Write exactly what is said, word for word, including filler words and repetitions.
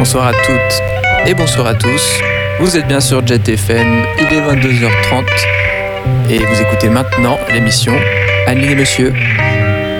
Bonsoir à toutes et bonsoir à tous. Vous êtes bien sur Jet F M, il est vingt-deux heures trente et vous écoutez maintenant l'émission Anne et Monsieur.